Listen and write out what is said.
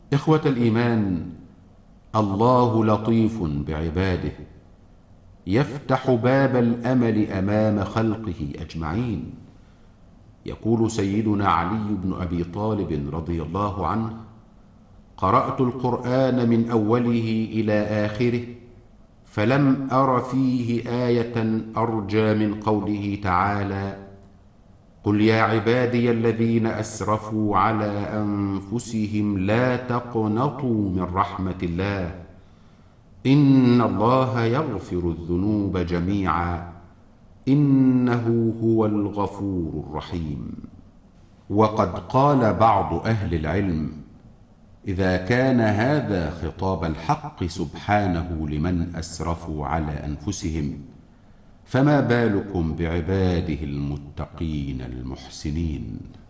إخوة الإيمان، الله لطيف بعباده، يفتح باب الأمل أمام خلقه أجمعين. يقول سيدنا علي بن أبي طالب رضي الله عنه: قرأت القرآن من أوله إلى آخره فلم أر فيه آية أرجى من قوله تعالى: قل يا عبادي الذين أسرفوا على أنفسهم لا تقنطوا من رحمة الله إن الله يغفر الذنوب جميعا إنه هو الغفور الرحيم. وقد قال بعض أهل العلم: إذا كان هذا خطاب الحق سبحانه لمن أسرفوا على أنفسهم، فما بالكم بعباده المتقين المحسنين.